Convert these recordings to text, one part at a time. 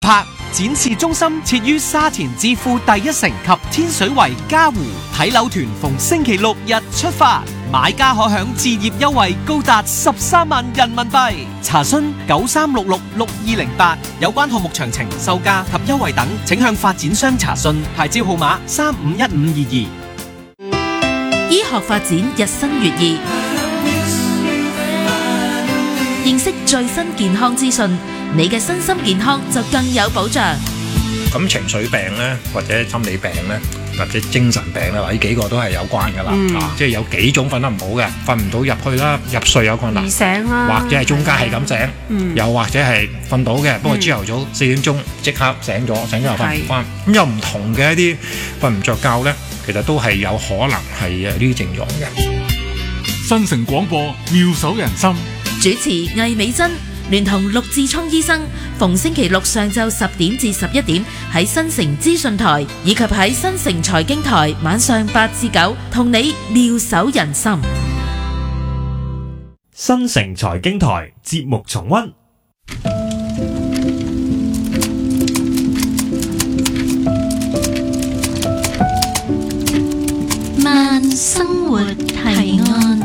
拍。展示中心設於沙田置富第一城及天水圍嘉湖，睇樓團逢星期六日出發，買家可享置業優惠高達13萬人民幣。查詢93666208，有關項目詳情、售價及優惠等，請向發展商查詢。牌照號碼351522。 醫學發展日新月異，認識最新健康資訊，你嘅身心健康就更有保障。 咁情緒病咧，或者心理病咧，或者精神病咧，呢幾個都係有關噶啦。即係有幾種瞓得唔好嘅，瞓唔到入去啦，入睡有困難， 醒啦， 或者係中間係咁醒，又或者係瞓到嘅，不過朝頭早4點鐘即刻醒咗又瞓唔翻。咁有唔同嘅一啲瞓唔着覺咧，其實都係有可能係呢啲症狀嘅。 新城廣播妙手仁心， 主持魏美珍聯同陸志聰醫生，逢星期六上晝10點至11點喺新城資訊台以及喺新城財經台晚上8至9，同你妙手仁心。 新城財經台節目重溫。 慢生活提案。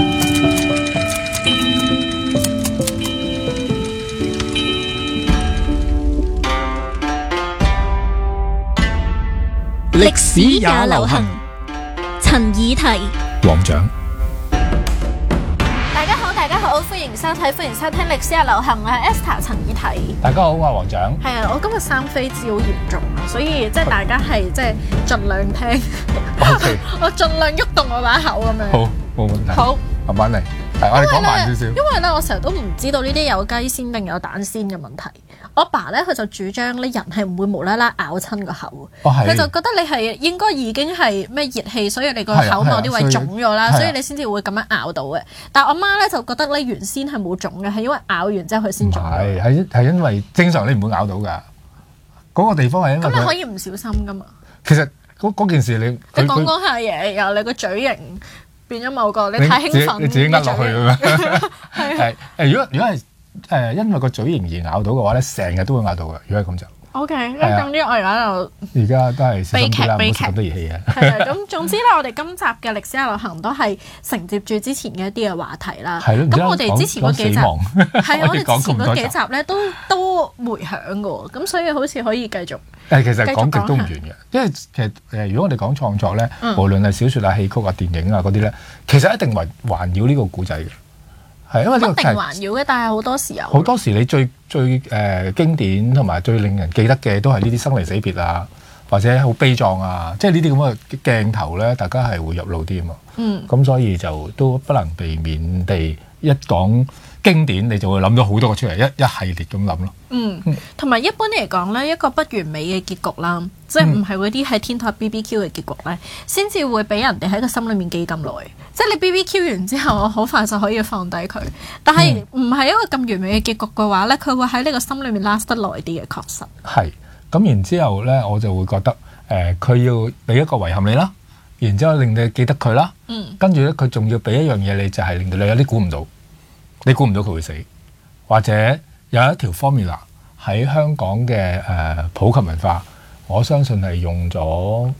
歷史也流行，陳以提。 黃獎。 大家好，歡迎收聽歷史也流行啊 Esther 陳以提。 大家好，我係黃獎。 係啊，我今日生痱滋好嚴重啊，所以即係大家係即係盡量聽。 Okay. 我盡量喐動我把口咁樣。 好，冇問題。 好， 慢慢嚟。係，我哋講慢少少。 因為咧，我成日都唔知道呢啲有雞先定有蛋先嘅問題。我爸咧，佢就主張咧，人係唔會無啦啦咬親個口。佢就覺得你係應該已經係咩熱氣，所以你個口某啲位腫咗啦，所以你先至會咁樣咬到嘅。但係我媽咧就覺得咧，原先係冇腫嘅，係因為咬完之後佢先腫。 係因為正常你唔會咬到㗎。嗰個地方係因為咁你可以唔小心㗎嘛。 其實嗰件事你講下嘢，由你個嘴型變咗某個，你太興奮， 你自己呃落去咁樣。係如果係因為個嘴型而咬到嘅話咧，成日都會咬到嘅。如果係咁就 OK。咁總之我而家都係小心啲啦，唔好食咁多熱氣啊。 係咁總之咧，我哋今集嘅歷史也流行都係承接住之前嘅一啲嘅話題啦。 係咯。 咁我哋之前嗰幾集係我哋之前嗰幾集咧都迴響嘅，咁所以好似可以繼續。 其實講極都唔完嘅，因為其實如果我哋講創作咧，無論係小説啊、戲曲啊、電影啊嗰啲咧，其實一定環繞呢個故仔嘅。係因為呢個一定環繞嘅，但係好多時你最經典同埋最令人記得嘅都係呢啲生離死別啊，或者好悲壯啊，即係呢啲咁嘅鏡頭咧，大家係會入腦啲啊嘛。咁所以就都不能避免地一講經典，你就會諗到好多個出嚟，一系列咁諗咯。 同埋一般嚟講咧，一個不完美嘅結局啦，即係唔係嗰啲喺天台 BBQ 嘅結局咧，先至會俾人哋喺個心裏面記咁耐。即係你 BBQ 完之後，我好快就可以放低佢。但係唔係一個咁完美嘅結局嘅話咧，佢會喺你個心裏面 last 得耐啲嘅，確實。 係咁，然之後咧，我就會覺得佢要俾一個遺憾你啦，然之後令你記得佢啦。跟住咧，佢仲要俾一樣嘢你，就係令到你有啲估唔到，你估唔到佢會死，或者有一條 formula 喺香港嘅普及文化，我相信係用咗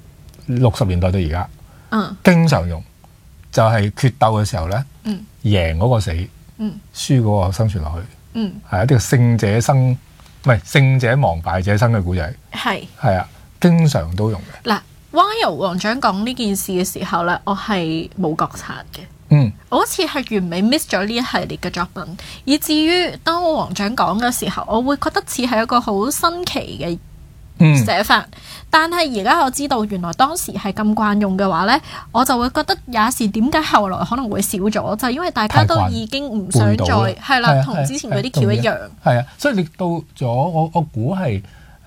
60年代到而家，經常用，就係決鬥嘅時候咧，贏嗰個死，輸嗰個生存落去，係一啲勝者生，唔係勝者亡敗者生嘅故仔，係啊，經常都用嘅。 嗱，While 黃獎講呢件事嘅時候咧，我係冇覺察嘅。我好似係完美 miss 咗呢一系列嘅作品，以至於當我黃獎講嘅時候，我會覺得似係一個好新奇嘅寫法。但係而家我知道原來當時係咁慣用嘅話呢，我就會覺得有時點解後來可能會少咗，就係因為大家都已經唔想再係啦，同之前嗰啲橋一樣。係啊， 所以你到咗我估係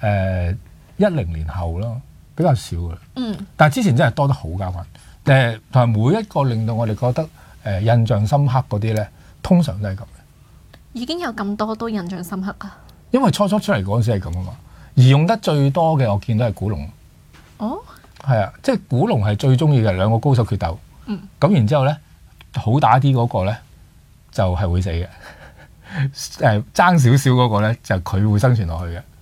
10年後咯，比較少嘅。但係之前真係多得好交關。同埋每一個令到我哋覺得印象深刻嗰啲咧，通常都係咁嘅。 已經有咁多都印象深刻啊！ 因為初出嚟嗰陣時係咁啊嘛，而用得最多嘅我見到係古龍。 哦， 係啊，即係古龍係最中意嘅兩個高手決鬥。咁然之後咧，好打啲嗰個咧就係會死嘅。爭少少嗰個咧就佢會生存落去嘅。